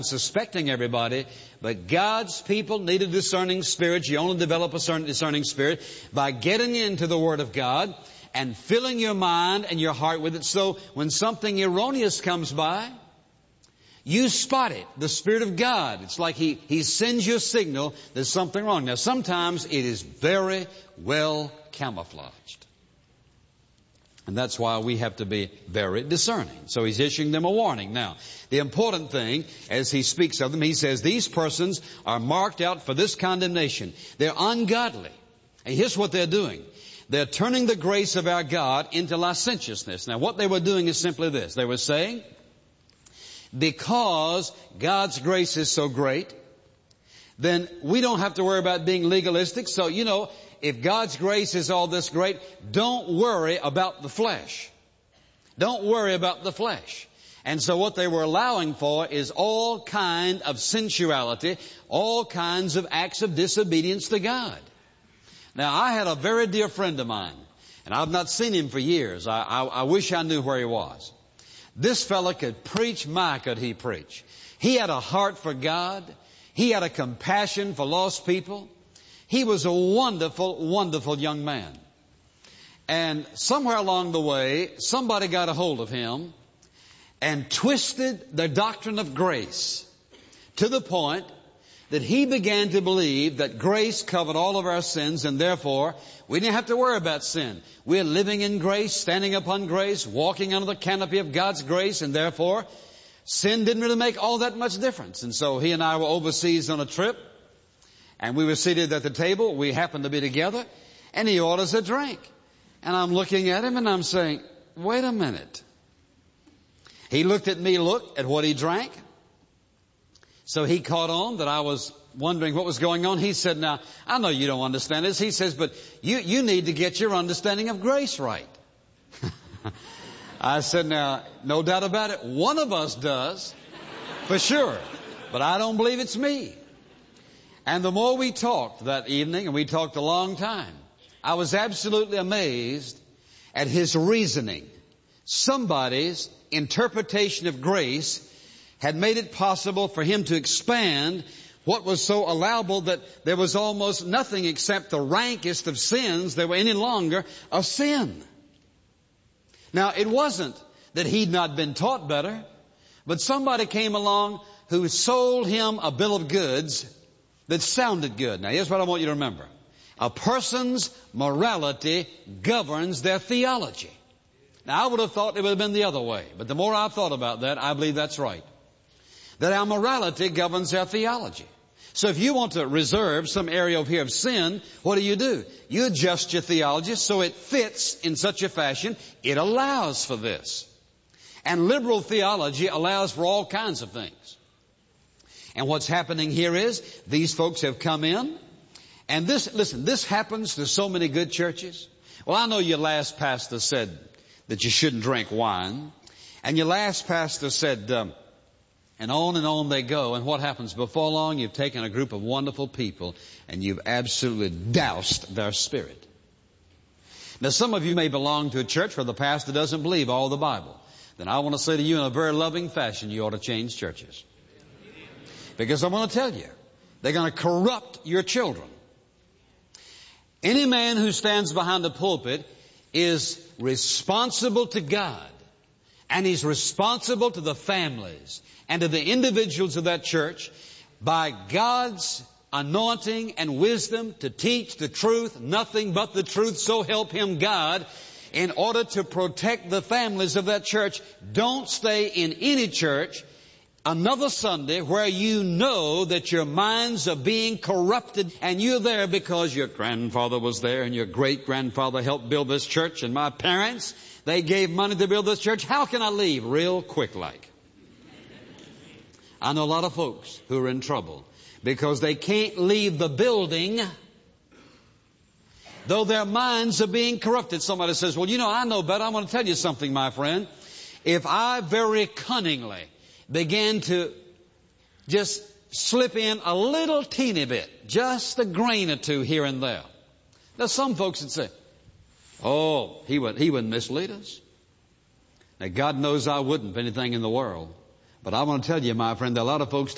suspecting everybody, but God's people need a discerning spirit. You only develop a certain discerning spirit by getting into the Word of God and filling your mind and your heart with it. So when something erroneous comes by, you spot it. The Spirit of God. It's like He sends you a signal there's something wrong. Now sometimes it is very well camouflaged. And that's why we have to be very discerning. So He's issuing them a warning. Now, the important thing, as He speaks of them, He says, these persons are marked out for this condemnation. They're ungodly. And here's what they're doing. They're turning the grace of our God into licentiousness. Now, what they were doing is simply this. They were saying, because God's grace is so great, then we don't have to worry about being legalistic. So, if God's grace is all this great, don't worry about the flesh. Don't worry about the flesh. And so what they were allowing for is all kind of sensuality, all kinds of acts of disobedience to God. Now, I had a very dear friend of mine, and I've not seen him for years. I wish I knew where he was. This fella could preach. My, could he preach. He had a heart for God. He had a compassion for lost people. He was a wonderful, wonderful young man. And somewhere along the way, somebody got a hold of him and twisted the doctrine of grace to the point that he began to believe that grace covered all of our sins, and therefore we didn't have to worry about sin. We're living in grace, standing upon grace, walking under the canopy of God's grace, and therefore sin didn't really make all that much difference. And so he and I were overseas on a trip, and we were seated at the table. We happened to be together, and he orders a drink. And I'm looking at him and I'm saying, wait a minute. He looked at me, looked at what he drank. So he caught on that I was wondering what was going on. He said, now, I know you don't understand this. He says, but you need to get your understanding of grace right. I said, now, no doubt about it, one of us does, for sure. But I don't believe it's me. And the more we talked that evening, and we talked a long time, I was absolutely amazed at his reasoning. Somebody's interpretation of grace had made it possible for him to expand what was so allowable that there was almost nothing except the rankest of sins that were any longer a sin. Now, it wasn't that he'd not been taught better, but somebody came along who sold him a bill of goods that sounded good. Now, here's what I want you to remember. A person's morality governs their theology. Now, I would have thought it would have been the other way, but the more I've thought about that, I believe that's right. That our morality governs our theology. So if you want to reserve some area over here of sin, what do? You adjust your theology so it fits in such a fashion it allows for this. And liberal theology allows for all kinds of things. And what's happening here is these folks have come in, and this happens to so many good churches. Well, I know your last pastor said that you shouldn't drink wine, and your last pastor said, and on they go. And what happens? Before long, you've taken a group of wonderful people and you've absolutely doused their spirit. Now, some of you may belong to a church where the pastor doesn't believe all the Bible. Then I want to say to you in a very loving fashion, you ought to change churches. Because I want to tell you, they're going to corrupt your children. Any man who stands behind the pulpit is responsible to God. And he's responsible to the families and to the individuals of that church by God's anointing and wisdom to teach the truth, nothing but the truth, so help him God, in order to protect the families of that church. Don't stay in any church another Sunday where you know that your minds are being corrupted and you're there because your grandfather was there and your great-grandfather helped build this church and my parents, they gave money to build this church. How can I leave? Real quick like. I know a lot of folks who are in trouble because they can't leave the building though their minds are being corrupted. Somebody says, well, I know better. I want to tell you something, my friend. If I very cunningly began to just slip in a little teeny bit, just a grain or two here and there. Now some folks would say, oh, he wouldn't mislead us. Now God knows I wouldn't for anything in the world. But I want to tell you, my friend, there are a lot of folks